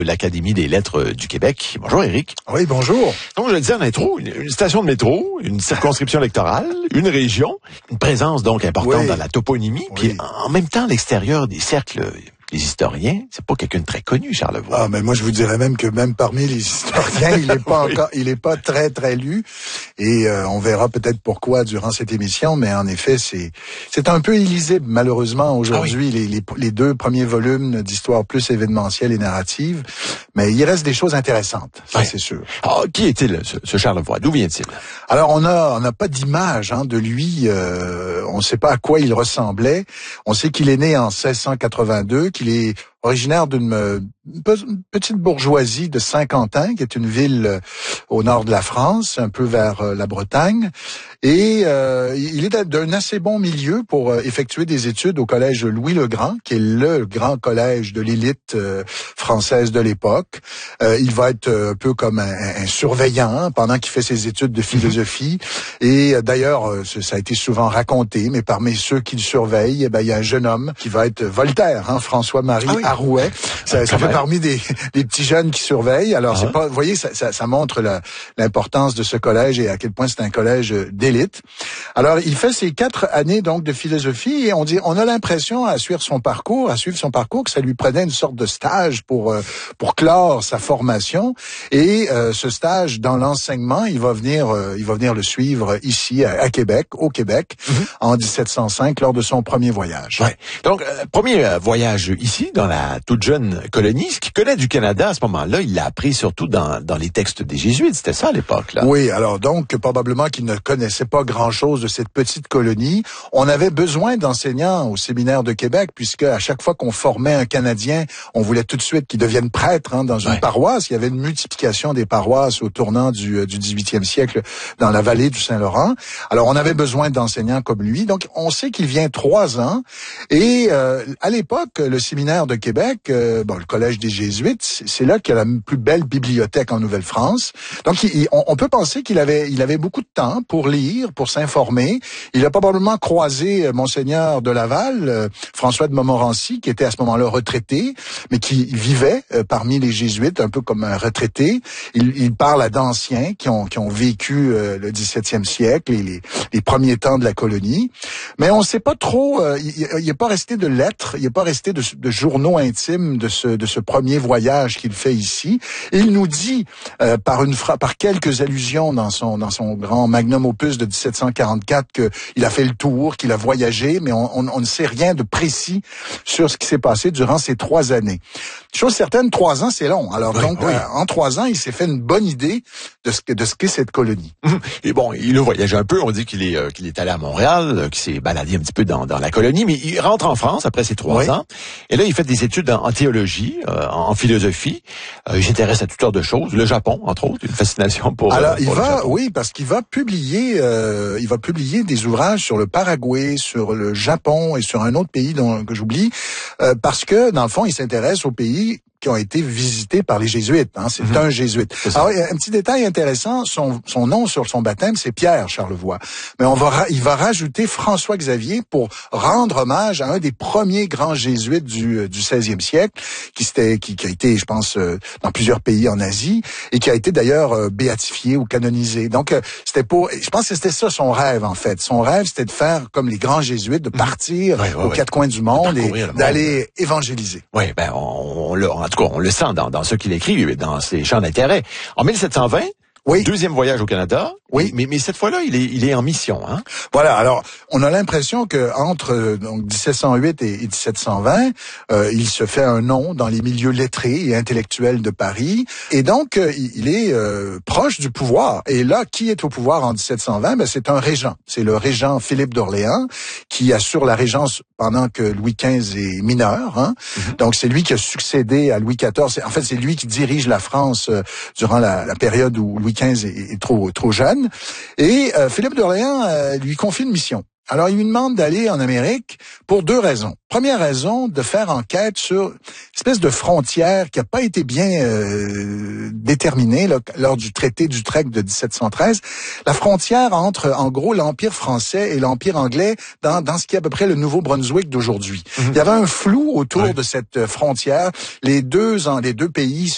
de l'Académie des lettres du Québec. Bonjour Éric. Oui, bonjour. Donc je le disais en intro, une station de métro, une circonscription électorale, une région, une présence donc importante dans la toponymie, puis en même temps, à l'extérieur des cercles... Les historiens, c'est pas quelqu'un de très connu, Charlevoix. Ah, mais moi, je vous dirais même que même parmi les historiens, il est pas encore, il est pas très, très lu. Et, on verra peut-être pourquoi durant cette émission, mais en effet, c'est un peu illisible, malheureusement, aujourd'hui, les deux premiers volumes d'histoire plus événementielle et narrative. Mais il reste des choses intéressantes, ça, c'est sûr. Alors, qui est-il, ce Charlevoix? D'où vient-il? Alors, on n'a pas d'image, de lui, on ne sait pas à quoi il ressemblait. On sait qu'il est né en 1682, qu'il est originaire d'une petite bourgeoisie de Saint-Quentin, qui est une ville au nord de la France, un peu vers la Bretagne. Et il est d'un assez bon milieu pour effectuer des études au collège Louis-le-Grand, qui est le grand collège de l'élite française de l'époque. Il va être un peu comme un surveillant pendant qu'il fait ses études de philosophie. Et d'ailleurs, ça a été souvent raconté, mais parmi ceux qui le surveillent, il y a un jeune homme qui va être Voltaire, François-Marie Arouet. Ça fait parmi des petits jeunes qui surveillent. Alors, c'est pas, vous voyez, ça montre l'importance de ce collège et à quel point c'est un collège d'élite. Alors, il fait ses 4 années, donc, de philosophie et on a l'impression à suivre son parcours, que ça lui prenait une sorte de stage pour clore sa formation. Et, ce stage dans l'enseignement, il va venir le suivre ici, à Québec, au Québec, en 1705, lors de son premier voyage. Ouais. Donc, premier voyage ici, dans la toute jeune colonie. Ce qu'il connaît du Canada à ce moment-là, il l'a appris surtout dans les textes des Jésuites. C'était ça à l'époque, là. Oui, alors donc, probablement qu'il ne connaissait pas grand-chose de cette petite colonie. On avait besoin d'enseignants au séminaire de Québec, puisque à chaque fois qu'on formait un Canadien, on voulait tout de suite qu'il devienne prêtre dans une paroisse. Il y avait une multiplication des paroisses au tournant du 18e siècle dans la vallée du Saint-Laurent. Alors, on avait besoin d'enseignants comme lui. Donc, on sait qu'il vient 3 ans. Et à l'époque, le séminaire de Québec, le collège des Jésuites, c'est là qu'il y a la plus belle bibliothèque en Nouvelle-France. Donc, on peut penser qu'il avait beaucoup de temps pour lire, pour s'informer. Il a probablement croisé Monseigneur de Laval, François de Montmorency, qui était à ce moment-là retraité, mais qui vivait parmi les Jésuites, un peu comme un retraité. Il parle à d'anciens qui ont vécu le 17e siècle et les premiers temps de la colonie. Mais on ne sait pas trop, il n'est pas resté de lettres, il n'est pas resté de journaux intimes de ce premier voyage qu'il fait ici. Et il nous dit par quelques allusions dans son grand magnum opus de 1744 qu'il a fait le tour, qu'il a voyagé, mais on ne sait rien de précis sur ce qui s'est passé durant ces 3 années. Chose certaine, 3 ans, c'est long. Alors en 3 ans, il s'est fait une bonne idée de ce qu'est cette colonie. Et bon, il a voyagé un peu. On dit qu'il est allé à Montréal, qu'il s'est baladé un petit peu dans la colonie, mais il rentre en France après ces 3 ans. Et là, il fait des études en théologie, en philosophie. Il s'intéresse à toutes sortes de choses. Le Japon, entre autres, une fascination pour. Alors, pour parce qu'il va publier des ouvrages sur le Paraguay, sur le Japon et sur un autre pays que j'oublie, parce que dans le fond, il s'intéresse aux pays qui ont été visités par les Jésuites. C'est un Jésuite. Alors, un petit détail intéressant, son nom sur son baptême, c'est Pierre Charlevoix. Mais il va rajouter François Xavier pour rendre hommage à un des premiers grands Jésuites du 16e siècle, qui a été, je pense, dans plusieurs pays en Asie, et qui a été d'ailleurs béatifié ou canonisé. Donc, je pense que c'était ça son rêve, en fait. Son rêve, c'était de faire comme les grands Jésuites, de partir aux 4 coins du monde et d'aller évangéliser. Oui, en tout cas, on le sent dans ce qu'il écrit, dans ses champs d'intérêt. En 1720, deuxième voyage au Canada. Oui, mais cette fois-là, il est en mission, Voilà. Alors, on a l'impression que entre 1708 et 1720, il se fait un nom dans les milieux lettrés et intellectuels de Paris, et donc il est proche du pouvoir. Et là, qui est au pouvoir en 1720 c'est un régent. C'est le régent Philippe d'Orléans qui assure la régence pendant que Louis XV est mineur. Donc, c'est lui qui a succédé à Louis XIV. En fait, c'est lui qui dirige la France durant la période où Louis XV est trop jeune. Et Philippe d'Orléans lui confie une mission. Alors, il lui demande d'aller en Amérique pour 2 raisons. Première raison, de faire enquête sur une espèce de frontière qui n'a pas été bien déterminée lors du traité d'Utrecht de 1713. La frontière entre, en gros, l'Empire français et l'Empire anglais dans ce qui est à peu près le Nouveau-Brunswick d'aujourd'hui. Il y avait un flou autour de cette frontière. Les deux pays